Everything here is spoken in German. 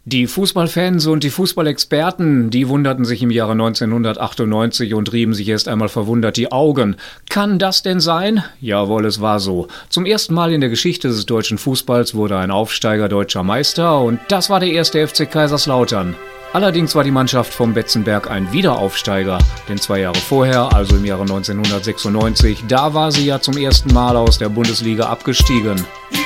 Die Fußballfans und die Fußballexperten, die wunderten sich im Jahre 1998 und rieben sich erst einmal verwundert die Augen. Kann das denn sein? Jawohl, es war so. Zum ersten Mal in der Geschichte des deutschen Fußballs wurde ein Aufsteiger deutscher Meister und das war der erste FC Kaiserslautern. Allerdings war die Mannschaft vom Betzenberg ein Wiederaufsteiger, denn 2 Jahre vorher, also im Jahre 1996, da war sie ja zum ersten Mal aus der Bundesliga abgestiegen.